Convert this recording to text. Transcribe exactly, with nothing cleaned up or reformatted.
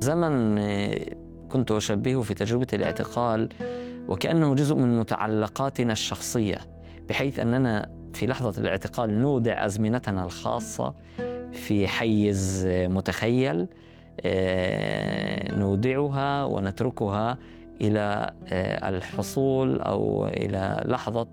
زمن كنت أشبهه في تجربة الاعتقال وكأنه جزء من متعلقاتنا الشخصية، بحيث أننا في لحظة الاعتقال نودع أزمنتنا الخاصة في حيز متخيل، نودعها ونتركها إلى الحصول أو إلى لحظة